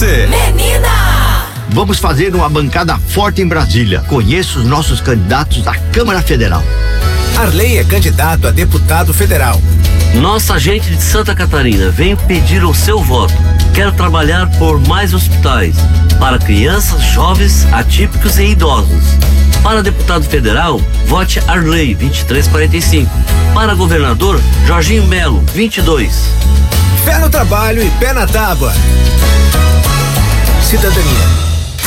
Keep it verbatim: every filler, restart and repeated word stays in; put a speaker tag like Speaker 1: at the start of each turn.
Speaker 1: você.
Speaker 2: Menina!
Speaker 3: Vamos fazer uma bancada forte em Brasília. Conheça os nossos candidatos à Câmara Federal.
Speaker 4: Arley é candidato a deputado federal.
Speaker 5: Nossa gente de Santa Catarina, venho pedir o seu voto. Quero trabalhar por mais hospitais para crianças, jovens, atípicos e idosos. Para deputado federal, vote Arley vinte e três quarenta e cinco. Para governador, Jorginho Melo vinte e dois.
Speaker 4: Fé no trabalho e pé na tábua. Cidadania.